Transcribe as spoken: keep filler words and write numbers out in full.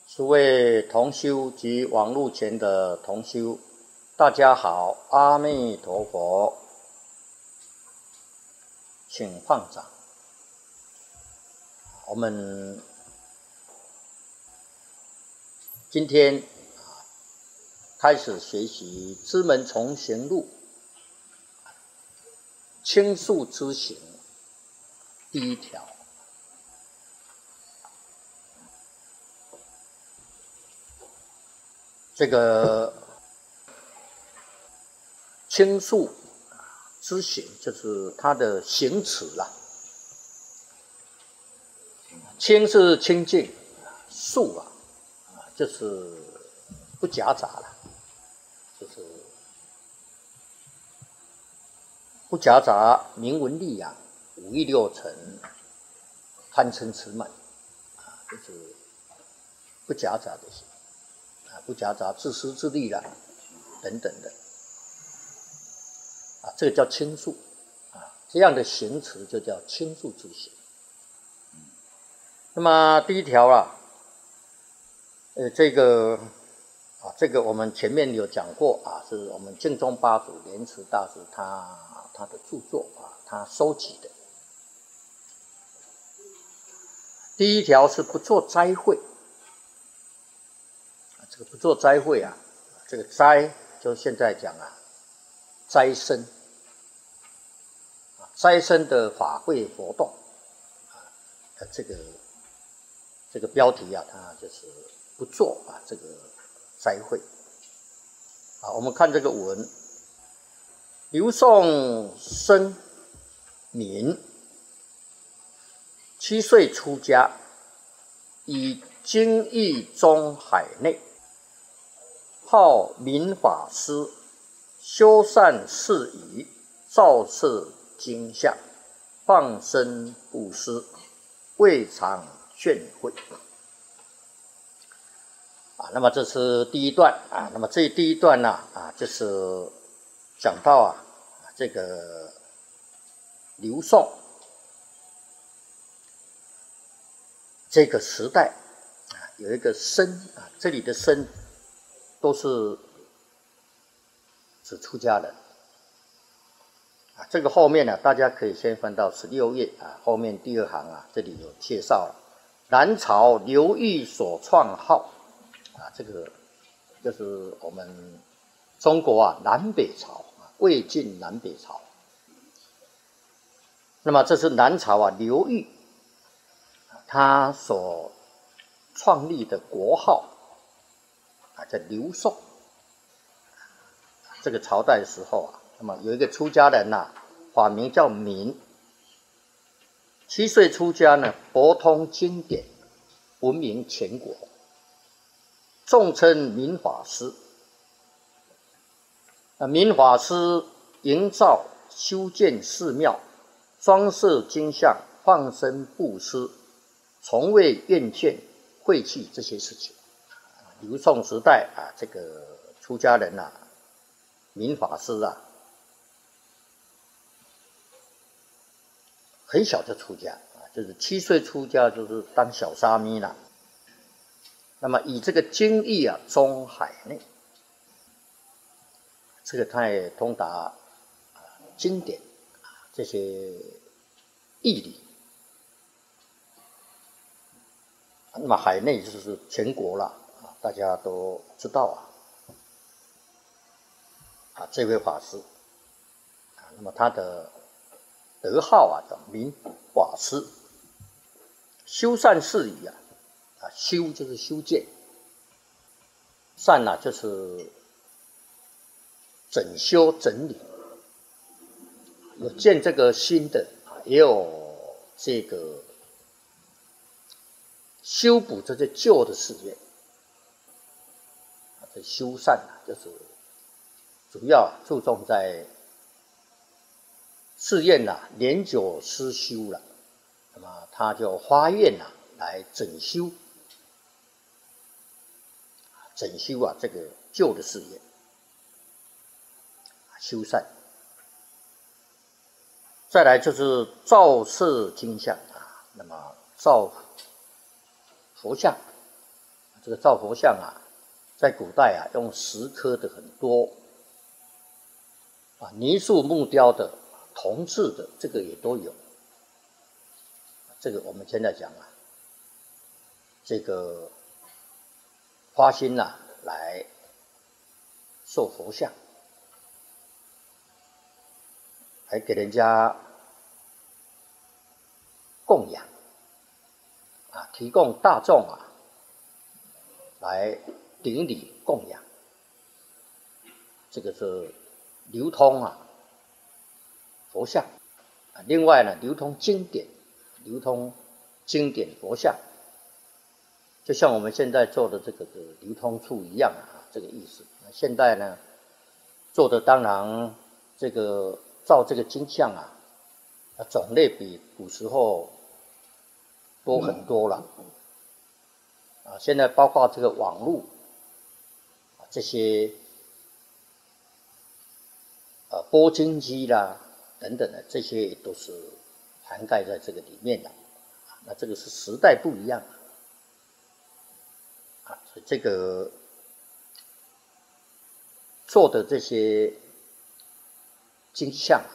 诸位同修及网络前的同修，大家好，阿弥陀佛，请放掌。我们今天开始学习《知门重行录》轻速之行第一条。这个轻速之行，就是它的行词啦。轻是清净，速啊，就是不夹杂了，就是不夹杂名闻利养、五欲六尘、贪嗔痴慢，啊，就是不夹杂这些。不夹杂自私自利啦，等等的，啊，这个叫轻速，啊，这样的行词就叫轻速之行。那么第一条啊，呃，这个啊，这个我们前面有讲过啊，是我们净宗八祖莲池大师他他的著作啊，他收集的。第一条是不做斋会。这个不做斋会啊，这个斋就现在讲啊，斋僧，斋僧的法会活动，啊，这个这个标题啊，它就是不做啊这个斋会。啊，我们看这个文，刘宋生民，七岁出家，以经义中海内。号明法师，修善事宜，照摄经相，放生布施，未尝劝诲。啊，那么这是第一段啊。那么这第一段呢啊，就是讲到啊，这个刘宋这个时代啊，有一个僧啊，这里的僧。都是指出家人啊，这个后面呢、啊，大家可以先翻到十六页啊，后面第二行啊，这里有介绍了南朝刘裕所创号啊，这个就是我们中国啊南北朝啊，魏晋南北朝。那么这是南朝啊刘裕他所创立的国号。在刘宋这个朝代的时候啊，那么有一个出家人呐、啊，法名叫明，七岁出家呢，博通经典，闻名全国，众称明法师。啊，明法师营造修建寺庙，装设经像，放生布施，从未厌倦晦气这些事情。刘宋时代啊，这个出家人啊，明法师啊，很小就出家啊，就是七岁出家，就是当小沙弥了。那么以这个经义啊，中海内，这个他也通达啊经典啊这些义理。那么海内就是全国了。大家都知道啊，啊，这位法师啊，那么他的德号啊叫明法师，修善事宜啊，啊，修就是修建，善呢、啊、就是整修整理，有建这个新的，也有这个修补这些旧的事业。这修善啊，就是主要注重在寺院呐、啊、年久失修了，那么他就发愿呐、啊、来整修，整修啊这个旧的事业，修善。再来就是照摄经像啊，那么照佛像。 这个造佛像啊，在古代啊，用石刻的很多，啊，泥塑木雕的、铜制的，这个也都有。这个我们现在讲啊，这个花心呐、啊，来塑佛像，还给人家供养，啊，提供大众啊来顶礼供养，这个是流通啊佛像。啊，另外呢，流通经典，流通经典佛像，就像我们现在做的这个的流通处一样啊，这个意思。现在呢，做的当然这个造这个经像啊，种类比古时候多很多了。啊，现在包括这个网络，这些呃播经机啦等等的，这些也都是涵盖在这个里面的。那这个是时代不一样啊，所以这个做的这些经像